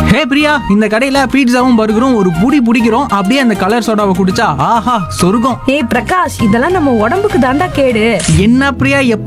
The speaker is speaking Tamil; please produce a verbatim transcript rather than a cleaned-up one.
ஹே பிரியா, இந்த கடையில பீட்சாவும் பர்கரும் ஒரு புடி பிடிக்கிறோம். அப்படியே அந்த கலர் சோடாவை குடிச்சா ஆஹா சொர்க்கம். ஏய் பிரகாஷ், இதெல்லாம் நம்ம உடம்புக்கு தாண்டா கேடு. என்ன பிரியா, எப்ப